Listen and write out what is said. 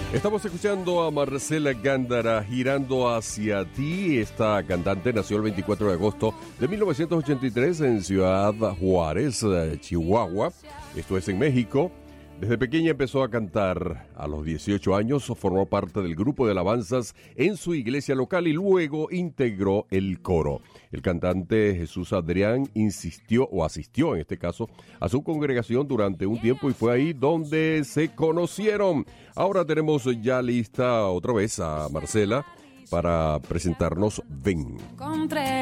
Estamos escuchando a Marcela Gándara, Girando hacia ti. Esta cantante nació el 24 de agosto de 1983 en Ciudad Juárez, Chihuahua. Esto es en México. Desde pequeña empezó a cantar. A los 18 años formó parte del grupo de alabanzas en su iglesia local y luego integró el coro. El cantante Jesús Adrián asistió en este caso a su congregación durante un tiempo y fue ahí donde se conocieron. Ahora tenemos ya lista otra vez a Marcela para presentarnos Ven.